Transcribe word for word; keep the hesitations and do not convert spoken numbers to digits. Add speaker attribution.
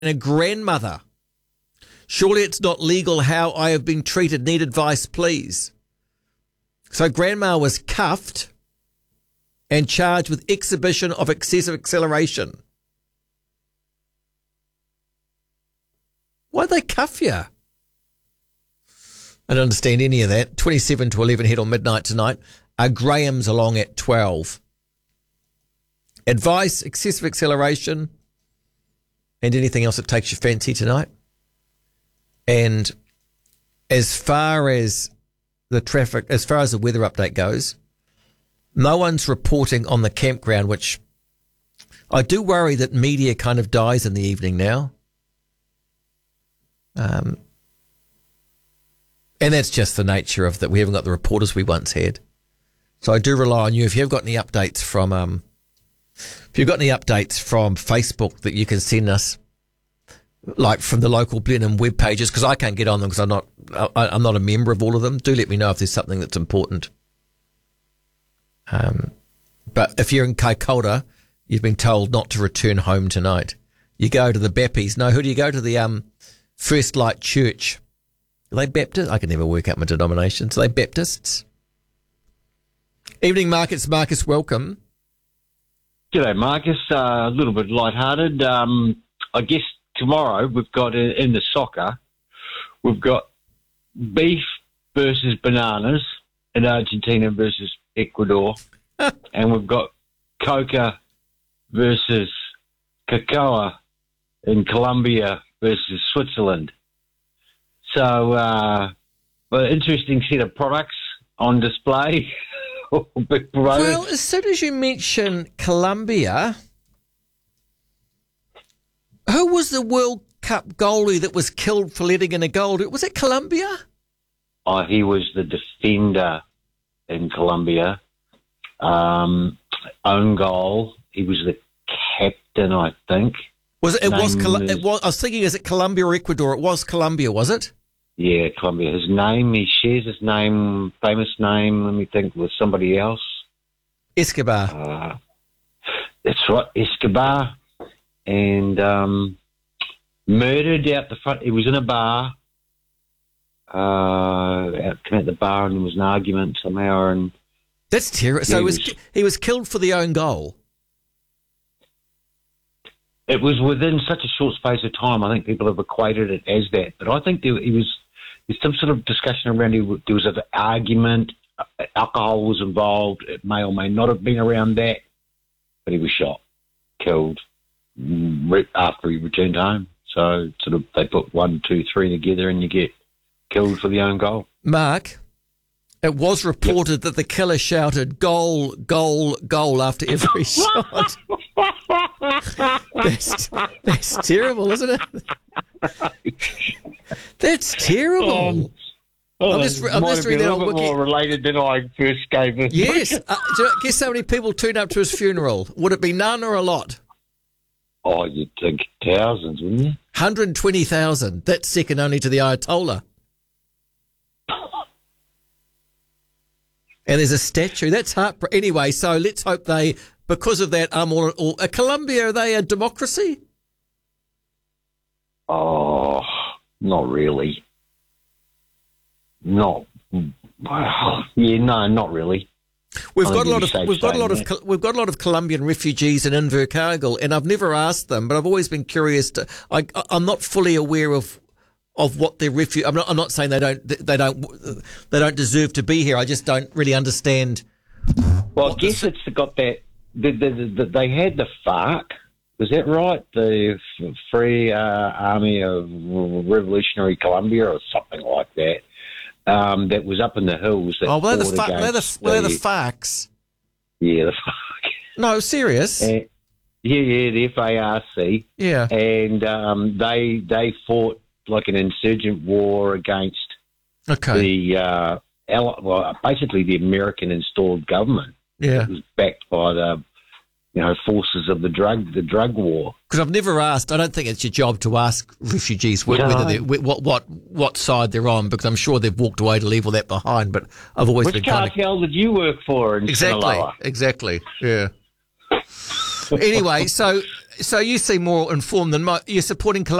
Speaker 1: a grandmother. Surely it's not legal how I have been treated. Need advice, please. So grandma was cuffed and charged with exhibition of excessive acceleration. Why'd they cuff you? I don't understand any of that. twenty-seven to eleven hit on midnight tonight. Uh, Graham's along at twelve. Advice, excessive acceleration, and anything else that takes your fancy tonight. And as far as the traffic, as far as the weather update goes, no one's reporting on the campground, which I do worry that media kind of dies in the evening now. Um, and that's just the nature of that. We haven't got the reporters we once had. So I do rely on you. If you've got any updates from, um, if you've got any updates from Facebook that you can send us, like from the local Blenheim web pages, because I can't get on them because I'm not, I, I'm not a member of all of them. Do let me know if there's something that's important. Um, but if you're in Kaikoura, you've been told not to return home tonight. You go to the Bappies. No, who do you go to? The um, First Light Church. Are they Baptist? I can never work out my denominations. Are they Baptists? Evening, Marcus. Marcus, welcome.
Speaker 2: G'day, Marcus. Uh, a little bit lighthearted. Um, I guess tomorrow we've got, uh, in the soccer, we've got beef versus bananas in Argentina versus Ecuador. And we've got coca versus cacao in Colombia versus Switzerland. So, uh, well, interesting set of products on display. Big
Speaker 1: Well, as soon as you mention Colombia, who was the World Cup goalie that was killed for letting in a goal? Was it Colombia?
Speaker 2: Oh, he was the defender in Colombia. Um, own goal. He was the captain, I think.
Speaker 1: Was it? It was,
Speaker 2: Name
Speaker 1: it was. I was thinking, is it Colombia or Ecuador? It was Colombia, was it?
Speaker 2: Yeah, Colombia. His name, he shares his name, famous name, let me think, with somebody else.
Speaker 1: Escobar.
Speaker 2: Uh, that's right, Escobar. And um, murdered out the front. He was in a bar. Uh, out, came out the bar and there was an argument somehow. And
Speaker 1: That's terrible. So
Speaker 2: he
Speaker 1: he was,
Speaker 2: was,
Speaker 1: he was killed for the own goal.
Speaker 2: It was within such a short space of time. I think people have equated it as that. But I think there, he was, there's some sort of discussion around it. There was an argument. Alcohol was involved. It may or may not have been around that. But he was shot, killed after he returned home. So sort of they put one, two, three together and you get killed for the own goal.
Speaker 1: Mark, it was reported yep. that the killer shouted, goal, goal, goal after every shot. that's, that's terrible, isn't it? That's terrible. Um,
Speaker 2: oh,
Speaker 1: I'm just, I'm just reading that on Wiki.
Speaker 2: More related than I first gave it.
Speaker 1: Yes. Uh, do you guess how many people turned up to his funeral? Would it be none or a lot?
Speaker 2: Oh, you'd think thousands, wouldn't you?
Speaker 1: one hundred twenty thousand. That's second only to the Ayatollah. And there's a statue. That's heartbreaking. Anyway, so let's hope they, because of that, um, or, or uh, Colombia, are they a democracy?
Speaker 2: Oh, not really. Not, well, yeah, no, not really.
Speaker 1: We've got a lot of we've got a lot of we've got a lot of Colombian refugees in Invercargill, and I've never asked them, but I've always been curious to. I, I'm not fully aware of of what their refuge. I'm not. I'm not saying they don't. They don't. They don't deserve to be here. I just don't really understand.
Speaker 2: Well, I guess the, it's got that. The, the, the, they had the FARC. Was that right? The Free uh, Army of Revolutionary Colombia, or something like that. Um, that was up in the hills. That
Speaker 1: oh, well, they're the, fa- they're, the,
Speaker 2: the,
Speaker 1: they're the FARCs.
Speaker 2: Yeah, the FARC.
Speaker 1: No, serious?
Speaker 2: And, yeah, yeah, the F A R C.
Speaker 1: Yeah.
Speaker 2: And um, they they fought like an insurgent war against
Speaker 1: okay.
Speaker 2: the, uh, well, basically the American installed government.
Speaker 1: Yeah.
Speaker 2: It was backed by the, you know, forces of the drug the drug war.
Speaker 1: Because I've never asked. I don't think it's your job to ask refugees whether
Speaker 2: no.
Speaker 1: they're, what what what side they're on, because I'm sure they've walked away to leave all that behind. But I've always
Speaker 2: Which
Speaker 1: been
Speaker 2: cartel
Speaker 1: kind of...
Speaker 2: did you work for in
Speaker 1: exactly,
Speaker 2: Sinaloa?
Speaker 1: exactly, yeah. Anyway, so so you seem more informed than mo- you're supporting Colombia.